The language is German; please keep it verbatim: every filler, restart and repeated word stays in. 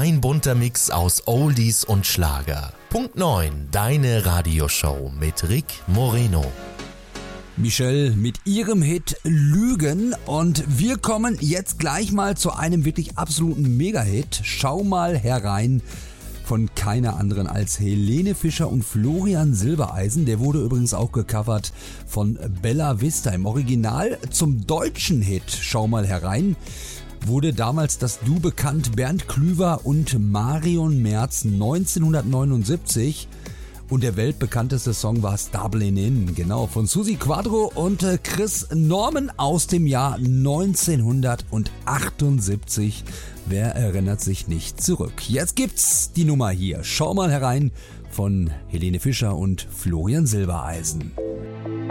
Ein bunter Mix aus Oldies und Schlager. Punkt neun, deine Radioshow mit Rick Moreno. Michelle mit ihrem Hit Lügen und wir kommen jetzt gleich mal zu einem wirklich absoluten Mega-Hit. Schau mal herein von keiner anderen als Helene Fischer und Florian Silbereisen. Der wurde übrigens auch gecovert von Bella Vista. Im Original zum deutschen Hit Schau mal herein wurde damals das Du bekannt Bernd Klüver und Marion Merz neunzehnhundertneunundsiebzig. Und der weltbekannteste Song war Starblin' In, genau, von Susi Quadro und Chris Norman aus dem Jahr neunzehnhundertachtundsiebzig. Wer erinnert sich nicht zurück? Jetzt gibt's die Nummer hier. Schau mal herein von Helene Fischer und Florian Silbereisen.